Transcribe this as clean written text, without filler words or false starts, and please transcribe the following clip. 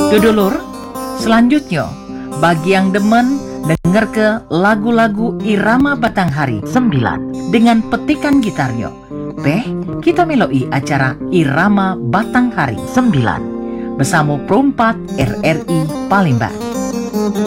Dodolur, selanjutnya bagi yang demen denger ke lagu-lagu irama Batanghari 9 dengan petikan gitarnya. Kita meloi acara Irama Batanghari 9 bersama Perompak RRI Palembang.